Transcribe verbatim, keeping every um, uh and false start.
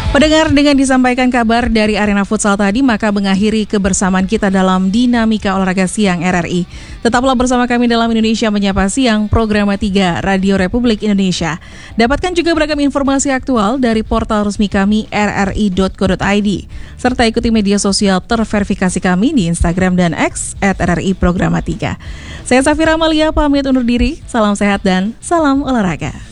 Pendengar, dengan disampaikan kabar dari arena futsal tadi, maka mengakhiri kebersamaan kita dalam Dinamika Olahraga Siang R R I. Tetaplah bersama kami dalam Indonesia Menyapa Siang, Program tiga Radio Republik Indonesia. Dapatkan juga beragam informasi aktual dari portal resmi kami r r i dot co dot i d. Serta ikuti media sosial terverifikasi kami di Instagram dan X at r r i Program tiga. Saya Safira Amalia, pamit undur diri. Salam sehat dan salam olahraga.